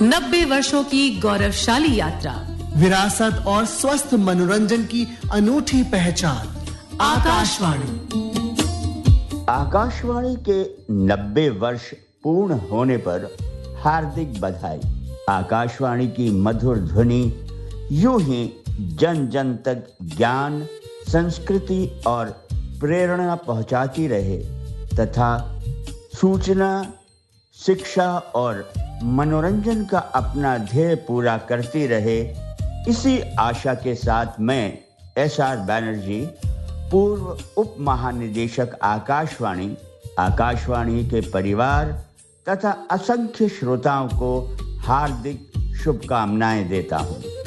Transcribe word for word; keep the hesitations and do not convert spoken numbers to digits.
नब्बे वर्षों की गौरवशाली यात्रा, विरासत और स्वस्थ मनोरंजन की अनूठी पहचान। आकाशवाणी। आकाशवाणी के नब्बे वर्ष पूर्ण होने पर हार्दिक बधाई। आकाशवाणी की मधुर ध्वनि यूं ही जन जन तक ज्ञान, संस्कृति और प्रेरणा पहुंचाती रहे तथा सूचना, शिक्षा और मनोरंजन का अपना ध्येय पूरा करती रहे, इसी आशा के साथ मैं एस आर बैनर्जी, पूर्व उप महानिदेशक आकाशवाणी, आकाशवाणी के परिवार तथा असंख्य श्रोताओं को हार्दिक शुभकामनाएं देता हूं।